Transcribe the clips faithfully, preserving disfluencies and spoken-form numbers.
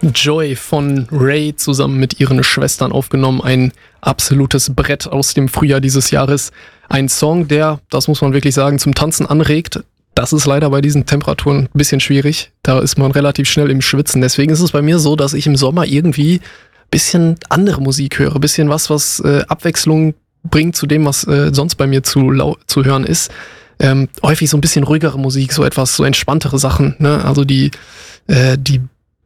Joy von Ray zusammen mit ihren Schwestern aufgenommen. Ein absolutes Brett aus dem Frühjahr dieses Jahres. Ein Song, der, das muss man wirklich sagen, zum Tanzen anregt. Das ist leider bei diesen Temperaturen ein bisschen schwierig. Da ist man relativ schnell im Schwitzen. Deswegen ist es bei mir so, dass ich im Sommer irgendwie ein bisschen andere Musik höre. Ein bisschen was, was äh, Abwechslung bringt zu dem, was äh, sonst bei mir zu, lau- zu hören ist. Ähm, häufig so ein bisschen ruhigere Musik, so etwas, so entspanntere Sachen. Ne? Also die, äh, die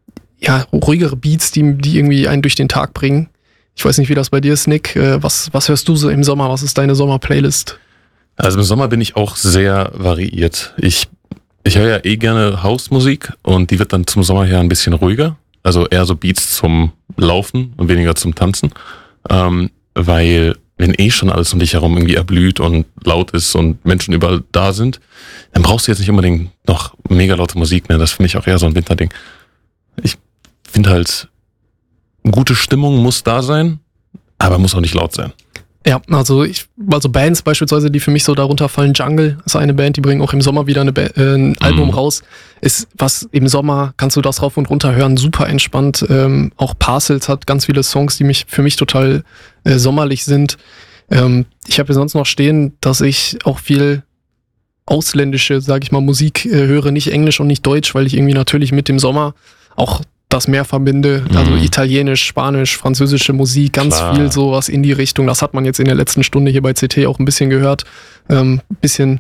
ja, ruhigere Beats, die, die irgendwie einen durch den Tag bringen. Ich weiß nicht, wie das bei dir ist, Nick. Äh, was, was hörst du so im Sommer? Was ist deine Sommer-Playlist? Also im Sommer bin ich auch sehr variiert. Ich, ich höre ja eh gerne Hausmusik und die wird dann zum Sommer her ein bisschen ruhiger. Also eher so Beats zum Laufen und weniger zum Tanzen. Ähm, weil wenn eh schon alles um dich herum irgendwie erblüht und laut ist und Menschen überall da sind, dann brauchst du jetzt nicht unbedingt noch mega laute Musik mehr. Das ist für mich auch eher so ein Winterding. Ich finde halt, gute Stimmung muss da sein, aber muss auch nicht laut sein. Ja, also ich, also Bands beispielsweise, die für mich so darunter fallen, Jungle ist eine Band, die bringen auch im Sommer wieder eine ba- äh, ein Album mhm. raus. Ist was im Sommer, kannst du das rauf und runter hören, super entspannt. Ähm, auch Parcels hat ganz viele Songs, die mich für mich total äh, sommerlich sind. Ähm, ich habe hier sonst noch stehen, dass ich auch viel ausländische, sag ich mal, Musik äh, höre, nicht Englisch und nicht Deutsch, weil ich irgendwie natürlich mit dem Sommer auch das mehr verbinde, also mhm. Italienisch, Spanisch, französische Musik, ganz Klar. viel sowas in die Richtung. Das hat man jetzt in der letzten Stunde hier bei C T auch ein bisschen gehört. Ähm, bisschen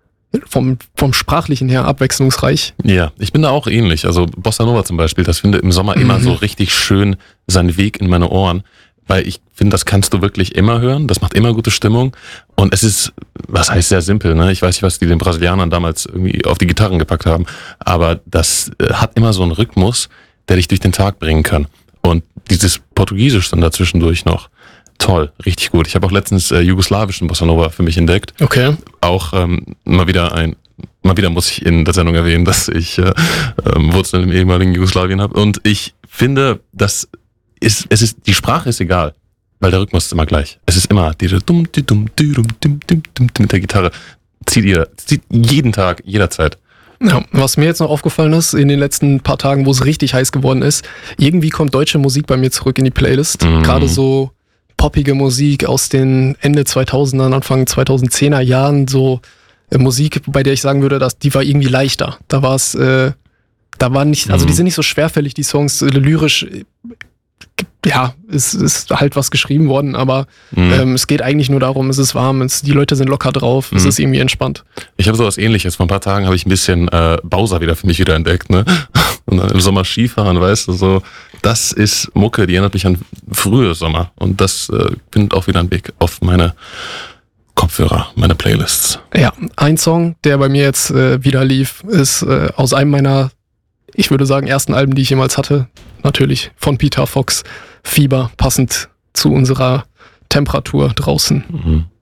vom, vom Sprachlichen her abwechslungsreich. Ja, ich bin da auch ähnlich. Also Bossa Nova zum Beispiel, das finde im Sommer mhm. immer so richtig schön seinen Weg in meine Ohren, weil ich finde, das kannst du wirklich immer hören, das macht immer gute Stimmung und es ist, was heißt sehr simpel, ne? Ich weiß nicht, was die den Brasilianern damals irgendwie auf die Gitarren gepackt haben, aber das äh, hat immer so einen Rhythmus, der dich durch den Tag bringen kann. Und dieses Portugiesisch dann dazwischendurch noch, toll, richtig gut. Ich habe auch letztens äh, jugoslawischen Bossa Nova für mich entdeckt. Okay. Auch ähm, mal wieder ein, mal wieder muss ich in der Sendung erwähnen, dass ich äh, ähm, Wurzeln im ehemaligen Jugoslawien habe. Und ich finde, dass ist, es ist, die Sprache ist egal, weil der Rhythmus ist immer gleich. Es ist immer diese dumm, die dumm, die dumm, dim, dim, dim, mit der Gitarre. Zieht ihr, zieht jeden Tag, jederzeit. Ja, was mir jetzt noch aufgefallen ist, in den letzten paar Tagen, wo es richtig heiß geworden ist, irgendwie kommt deutsche Musik bei mir zurück in die Playlist. Mhm. Gerade so poppige Musik aus den Ende zweitausender, Anfang zweitausendzehner Jahren, so äh, Musik, bei der ich sagen würde, dass die war irgendwie leichter. Da war es, äh, da war nicht, also die sind nicht so schwerfällig, die Songs, äh, lyrisch, äh, ja, es ist halt was geschrieben worden, aber mhm. ähm, es geht eigentlich nur darum, es ist warm, es, die Leute sind locker drauf, mhm. es ist irgendwie entspannt. Ich habe sowas Ähnliches. Vor ein paar Tagen habe ich ein bisschen äh, Bowser wieder für mich wieder entdeckt, ne? Und dann im Sommer Skifahren, weißt du, so. Das ist Mucke, die erinnert mich an frühe Sommer. Und das äh, findet auch wieder einen Weg auf meine Kopfhörer, meine Playlists. Ja, ein Song, der bei mir jetzt äh, wieder lief, ist äh, aus einem meiner, ich würde sagen, ersten Alben, die ich jemals hatte. Natürlich von Peter Fox, Fieber, passend zu unserer Temperatur draußen. Mhm.